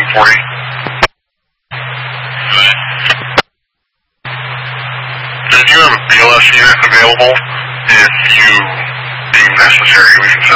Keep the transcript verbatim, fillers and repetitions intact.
forty. If you have a B L S unit available, if you deem necessary, we can